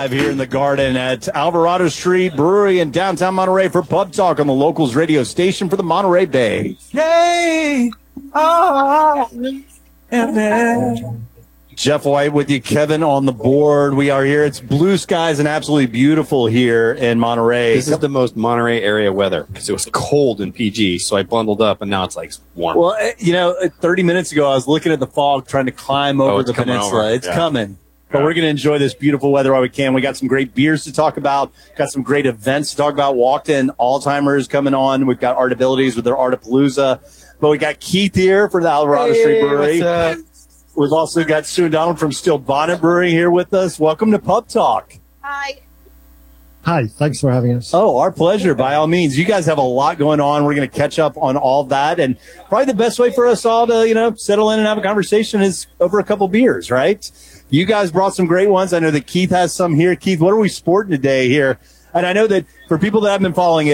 live here in the Garden at Alvarado Street Brewery in downtown Monterey for Pub Talk on the Locals radio station for the Monterey Bay. Hey, Jeff White with you, Kevin on the board. We are here. It's blue skies and absolutely beautiful here in Monterey. This is the most Monterey area weather because it was cold in PG, so I bundled up, and now it's like warm. Well, 30 minutes ago, I was looking at the fog trying to climb over the peninsula. It's coming. But we're going to enjoy this beautiful weather while we can. We got some great beers to talk about, got some great events to talk about. Walked in Alzheimer's coming on. We've got Art Abilities with their Artapalooza. But we got Keith here for the Alvarado Street Brewery. We've also got Sue and Donald from Steel Bonnet Brewing here with us. Welcome to Pub Talk. Hi. Hi, thanks for having us. Oh, our pleasure, by all means. You guys have a lot going on. We're going to catch up on all that. And probably the best way for us all to, settle in and have a conversation is over a couple beers, right? You guys brought some great ones. I know that Keith has some here. Keith, what are we sporting today here? And I know that for people that have been following it,